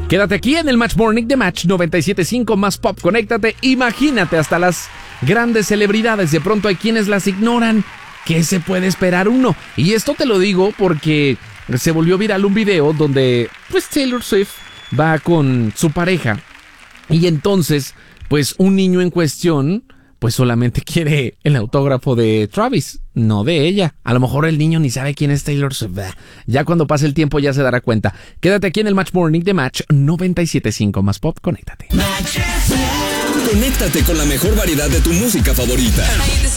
Quédate aquí en el Match Morning de Match 97.5 más pop. Conéctate, imagínate hasta las grandes celebridades. De pronto hay quienes las ignoran. ¿Qué se puede esperar uno? Y esto te lo digo porque se volvió viral un video donde pues Taylor Swift va con su pareja. Y entonces, pues un niño en cuestión pues solamente quiere el autógrafo de Travis, no de ella. A lo mejor el niño ni sabe quién es Taylor Swift. Ya cuando pase el tiempo ya se dará cuenta. Quédate aquí en el Match Morning de Match 97.5 más pop. Conéctate. Conéctate con la mejor variedad de tu música favorita.